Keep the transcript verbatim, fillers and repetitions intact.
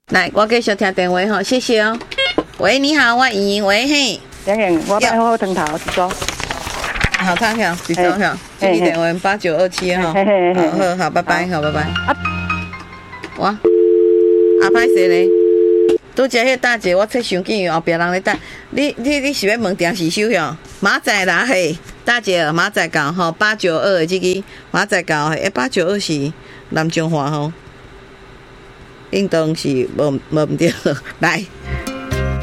来，我继续听电话吼，谢谢哦。喂，你好，我莹莹，喂嘿。 莹莹，我要好汤头一组。 好汤票，一组票，这个电话八九二七哈。好好好，拜拜，好拜拜。啊，我啊歹势咧，拄只迄大姐，我出伤紧，后壁人咧等。你你你是要问电视收哟？马仔啦嘿，大姐马仔到吼，八九二的这个马仔到诶，八九二是南中华吼，应当是无无毋对，来。